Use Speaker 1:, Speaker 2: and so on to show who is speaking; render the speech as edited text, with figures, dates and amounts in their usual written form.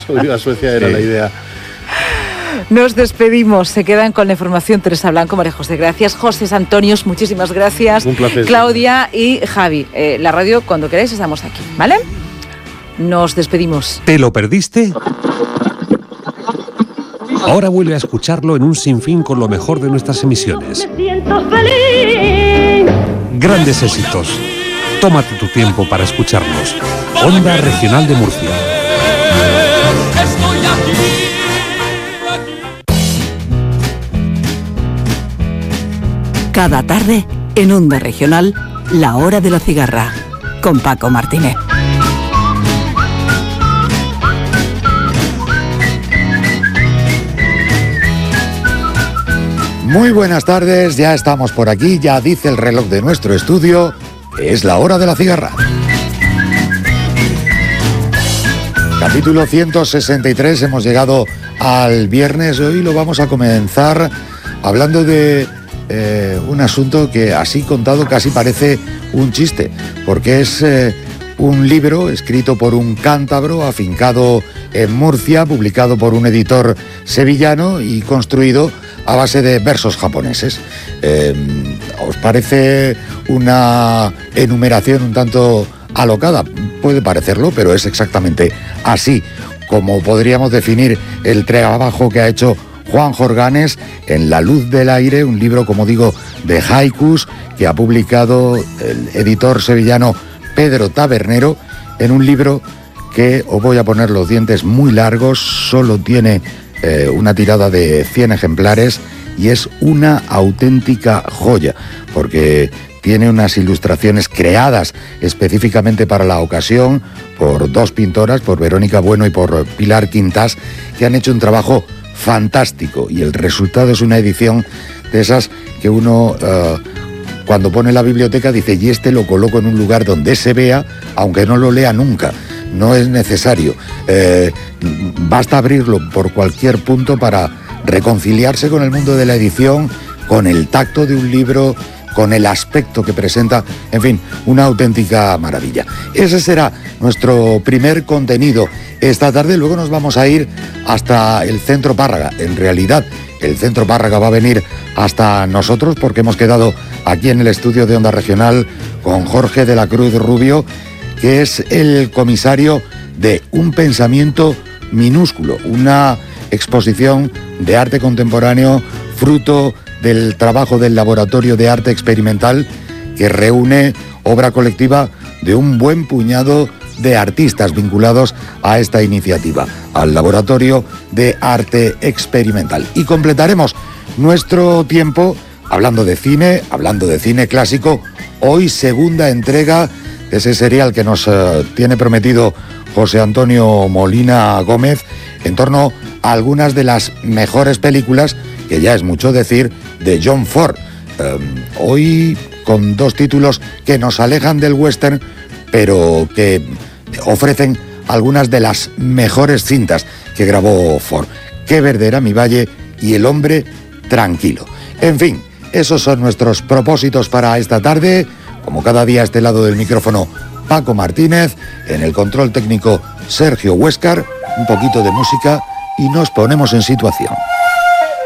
Speaker 1: A Suecia era la idea.
Speaker 2: Nos despedimos. Se quedan con la información Teresa Blanco, María José, gracias. José Antonios, muchísimas gracias.
Speaker 1: Un placer.
Speaker 2: Claudia y Javi. La radio, cuando queráis, estamos aquí, ¿vale? Nos despedimos.
Speaker 3: ¿Te lo perdiste? Ahora vuelve a escucharlo en un sinfín con lo mejor de nuestras emisiones. Grandes éxitos. Tómate tu tiempo para escucharlos. Onda Regional de Murcia.
Speaker 4: Cada tarde, en Onda Regional, La Hora de la Cigarra, con Paco Martínez.
Speaker 5: Muy buenas tardes, ya estamos por aquí, ya dice el reloj de nuestro estudio que es la hora de la cigarra. Capítulo 163, hemos llegado al viernes. Hoy lo vamos a comenzar hablando de un asunto que así contado casi parece un chiste, porque es un libro escrito por un cántabro afincado en Murcia, publicado por un editor sevillano y construido a base de versos japoneses. ¿Os parece una enumeración un tanto alocada? Puede parecerlo, pero es exactamente así como podríamos definir el trabajo que ha hecho Juan Jorganes en La Luz del Aire, un libro, como digo, de haikus que ha publicado el editor sevillano Pedro Tabernero, en un libro que, os voy a poner los dientes muy largos, solo tiene una tirada de 100 ejemplares y es una auténtica joya, porque tiene unas ilustraciones creadas específicamente para la ocasión por dos pintoras, por Verónica Bueno y por Pilar Quintas, que han hecho un trabajo fantástico, y el resultado es una edición de esas que uno cuando pone la biblioteca dice, y este lo coloco en un lugar donde se vea, aunque no lo lea nunca. No es necesario, basta abrirlo por cualquier punto para reconciliarse con el mundo de la edición, con el tacto de un libro, con el aspecto que presenta, en fin, una auténtica maravilla. Ese será nuestro primer contenido esta tarde. Luego nos vamos a ir hasta el Centro Párraga. En realidad, el Centro Párraga va a venir hasta nosotros porque hemos quedado aquí en el estudio de Onda Regional con Jorge de la Cruz Rubio, que es el comisario de Un Pensamiento Minúsculo, una exposición de arte contemporáneo fruto del trabajo del Laboratorio de Arte Experimental, que reúne obra colectiva de un buen puñado de artistas vinculados a esta iniciativa, al Laboratorio de Arte Experimental. Y completaremos nuestro tiempo hablando de cine clásico. Hoy segunda entrega de ese serial que nos tiene prometido José Antonio Molina Gómez en torno a algunas de las mejores películas, que ya es mucho decir, de John Ford. Hoy con dos títulos que nos alejan del western, pero que ofrecen algunas de las mejores cintas que grabó Ford. Qué verde era mi valle y El hombre tranquilo. En fin, esos son nuestros propósitos para esta tarde. Como cada día a este lado del micrófono, Paco Martínez, en el control técnico Sergio Huéscar, un poquito de música y nos ponemos en situación.